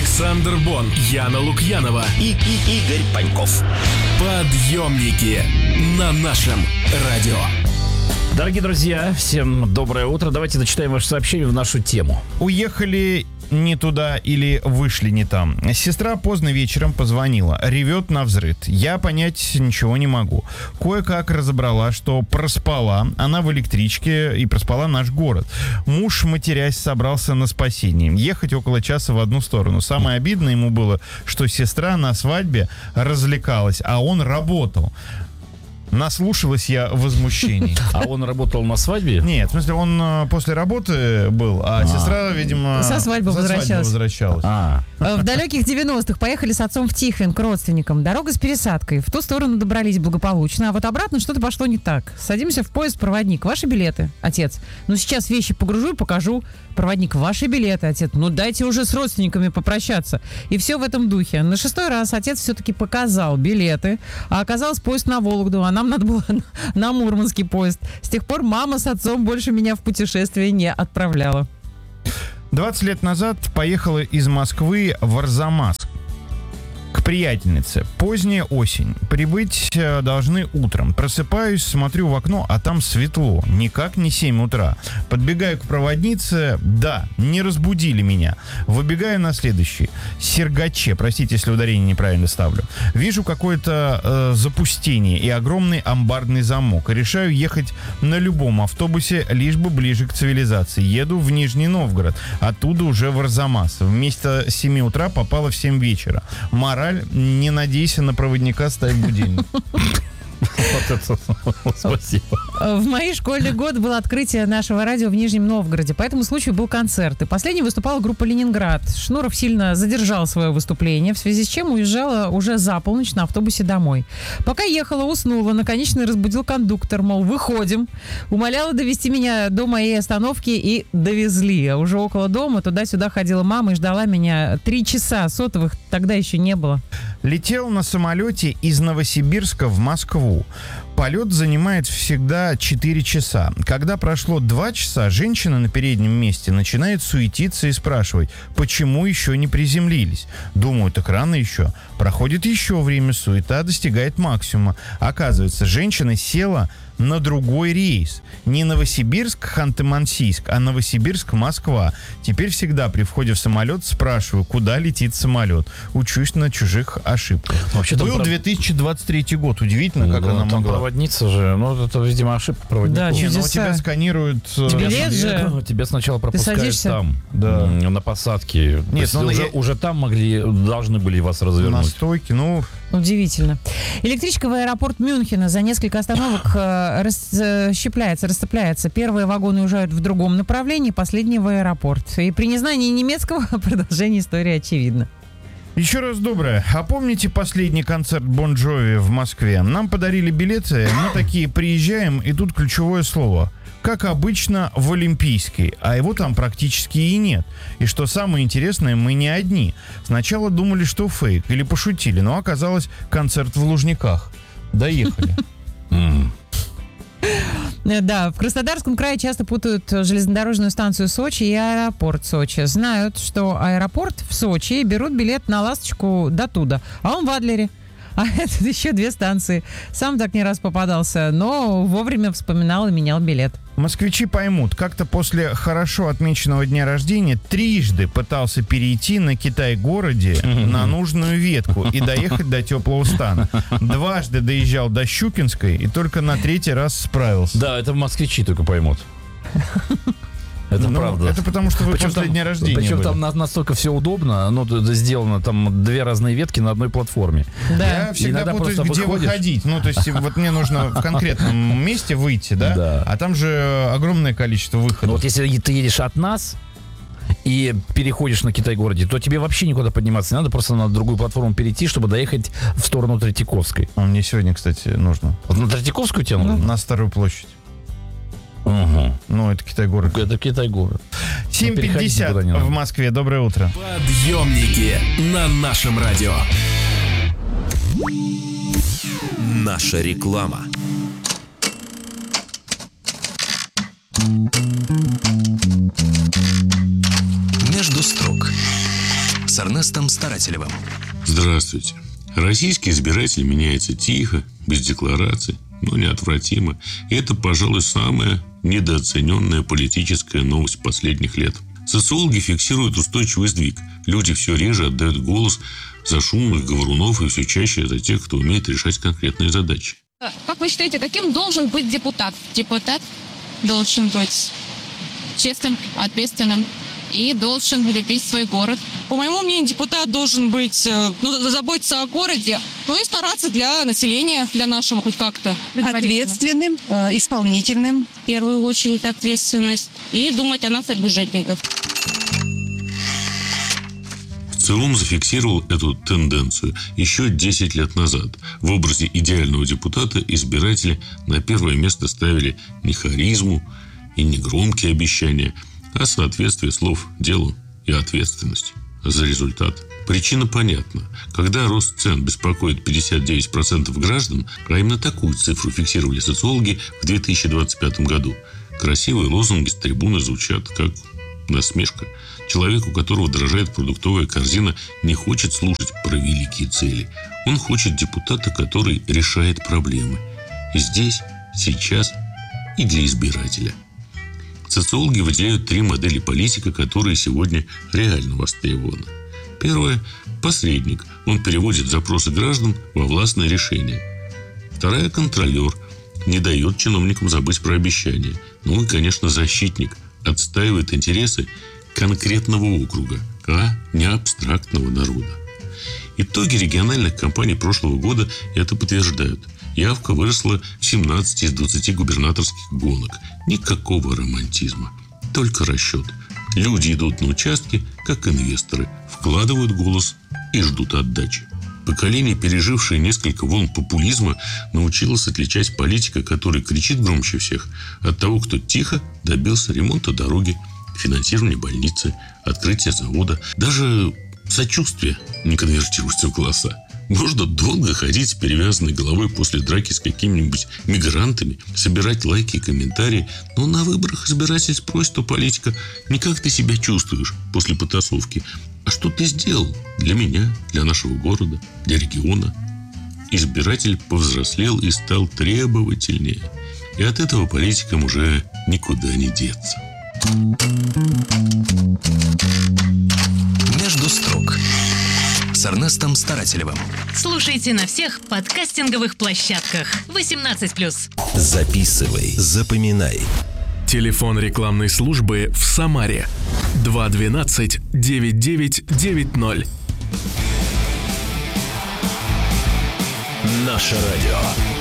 Александр Бон, Яна Лукьянова и Игорь Паньков. Подъемники на нашем радио. Дорогие друзья, всем доброе утро. Давайте зачитаем ваше сообщение в нашу тему. Уехали не туда или вышли не там. Сестра поздно вечером позвонила, ревет навзрыд. Я понять ничего не могу. Кое-как разобрала, что проспала. Она в электричке и проспала наш город. Муж, матерясь, собрался на спасение. Ехать около часа в одну сторону. Самое обидное ему было, что сестра на свадьбе развлекалась, а он работал. Наслушалась я возмущений. А он работал на свадьбе? Нет, в смысле, он после работы был, а сестра, видимо, со свадьбы возвращалась. В далеких 90-х поехали с отцом в Тихвин к родственникам. Дорога с пересадкой. В ту сторону добрались благополучно, а вот обратно что-то пошло не так. Садимся в поезд, проводник. Ваши билеты, отец. Ну, сейчас вещи погружу и покажу. Проводник, ваши билеты, отец. Ну, дайте уже с родственниками попрощаться. И все в этом духе. На 6-й раз отец все-таки показал билеты, а оказалось поезд на Вологду, а нам надо было на Мурманский поезд. С тех пор мама с отцом больше меня в путешествие не отправляла. 20 лет назад поехала из Москвы в Арзамас к приятельнице. Поздняя осень. Прибыть должны утром. Просыпаюсь, смотрю в окно, а там светло. Никак не 7 утра. Подбегаю к проводнице. Да, не разбудили меня. Выбегаю на следующий. Сергаче. Простите, если ударение неправильно ставлю. Вижу какое-то запустение и огромный амбарный замок. Решаю ехать на любом автобусе, лишь бы ближе к цивилизации. Еду в Нижний Новгород. Оттуда уже в Арзамас. Вместо 7 утра попала в 7 вечера. Мораль: не надейся на проводника, ставь будильник. Спасибо. В мои школьные годы было открытие нашего радио в Нижнем Новгороде. По этому случаю был концерт. И последней выступала группа «Ленинград». Шнуров сильно задержал свое выступление, в связи с чем уезжала уже за полночь на автобусе домой. Пока ехала, уснула. Наконечно разбудил кондуктор, мол, выходим. Умоляла довести меня до моей остановки, и довезли. А уже около дома туда-сюда ходила мама и ждала меня 3 часа. Сотовых тогда еще не было. Летел на самолете из Новосибирска в Москву. Полет занимает всегда 4 часа. Когда прошло 2 часа, женщина на переднем месте начинает суетиться и спрашивать, почему еще не приземлились. Думаю, так рано еще. Проходит еще время, суета достигает максимума. Оказывается, женщина села на другой рейс. Не Новосибирск-Ханты-Мансийск, а Новосибирск-Москва. Теперь всегда при входе в самолет спрашиваю, куда летит самолет. Учусь на чужих ошибках. Был 2023 год. Удивительно, как она могла. Проводница же, это, видимо, ошибка проводника. Да, чудеса. Тебя сканируют. Билет же. Тебя сначала пропускают там, да, на посадке. Нет, уже там должны были вас развернуть. На стойке, Удивительно. Электричка в аэропорт Мюнхена за несколько остановок расцепляется. Первые вагоны уезжают в другом направлении, последние в аэропорт. И при незнании немецкого продолжение истории очевидно. Еще раз доброе. А помните последний концерт Бон Джови в Москве? Нам подарили билеты, мы такие приезжаем, и тут ключевое слово. Как обычно, в Олимпийской, а его там практически и нет. И что самое интересное, мы не одни. Сначала думали, что фейк, или пошутили, но оказалось концерт в Лужниках. Доехали. Да, в Краснодарском крае часто путают железнодорожную станцию Сочи и аэропорт Сочи. Знают, что аэропорт в Сочи, берут билет на «Ласточку» до туда, а он в Адлере. А это еще 2 станции. Сам так не раз попадался, но вовремя вспоминал и менял билет. Москвичи поймут, как-то после хорошо отмеченного дня рождения трижды пытался перейти на Китай-городе на нужную ветку и доехать до теплого стана. 2 доезжал до Щукинской и только на 3-й раз справился. Да, это москвичи только поймут. Это правда. Это потому, что вы после дня рождения Причем были. там настолько все удобно, это сделано, там 2 разные ветки на одной платформе. Да. Я всегда Иногда путаюсь, просто где выходишь. выходить. То есть, вот мне нужно в конкретном месте выйти, да? Да. А там же огромное количество выходов. Вот если ты едешь от нас и переходишь на Китай-городе, то тебе вообще никуда подниматься не надо, просто на другую платформу перейти, чтобы доехать в сторону Третьяковской. А мне сегодня, кстати, нужно. Вот на Третьяковскую тебе нужно? На Старую площадь. Угу. Это Китай-город. Это Китай-город. 7:50 в Москве. Доброе утро. Подъемники на нашем радио. Наша реклама. Между строк. с Эрнестом Старателевым. Здравствуйте. Российский избиратель меняется тихо, без деклараций, но неотвратимо. И это, пожалуй, самая недооцененная политическая новость последних лет. Социологи фиксируют устойчивый сдвиг. Люди все реже отдают голос за шумных говорунов и все чаще за тех, кто умеет решать конкретные задачи. Как вы считаете, каким должен быть депутат? Депутат должен быть честным, ответственным и должен любить свой город. По моему мнению, депутат должен быть, заботиться о городе, и стараться для населения, для нашего хоть как-то. Ответственным, исполнительным, в первую очередь ответственность, и думать о нас, о бюджетниках. ЦИОМ зафиксировал эту тенденцию еще 10 лет назад. В образе идеального депутата избиратели на первое место ставили не харизму и не громкие обещания, а соответствие слов делу и ответственность за результат. Причина понятна. Когда рост цен беспокоит 59% граждан, а именно такую цифру фиксировали социологи в 2025 году, красивые лозунги с трибуны звучат как насмешка. Человек, у которого дорожает продуктовая корзина, не хочет слушать про великие цели. Он хочет депутата, который решает проблемы. И здесь, сейчас и для избирателя. Социологи выделяют 3 модели политика, которые сегодня реально востребованы. Первое – посредник. Он переводит запросы граждан во властное решение. Вторая – контролер. Не дает чиновникам забыть про обещания. Ну и, конечно, защитник. Отстаивает интересы конкретного округа, а не абстрактного народа. Итоги региональных кампаний прошлого года это подтверждают. Явка выросла в 17 из 20 губернаторских гонок. Никакого романтизма, только расчет. Люди идут на участки, как инвесторы, вкладывают голос и ждут отдачи. Поколение, пережившее несколько волн популизма, научилось отличать политика, который кричит громче всех, от того, кто тихо добился ремонта дороги, финансирования больницы, открытия завода. Даже сочувствие не конвертируется в голоса. Можно долго ходить с перевязанной головой после драки с какими-нибудь мигрантами, собирать лайки и комментарии, но на выборах избиратель спросит у политика не как ты себя чувствуешь после потасовки, а что ты сделал для меня, для нашего города, для региона. Избиратель повзрослел и стал требовательнее. И от этого политикам уже никуда не деться. «Между строк» с Эрнестом Старателевым. Слушайте на всех подкастинговых площадках. 18+. Записывай, запоминай. Телефон рекламной службы в Самаре 212-9990. Наше радио.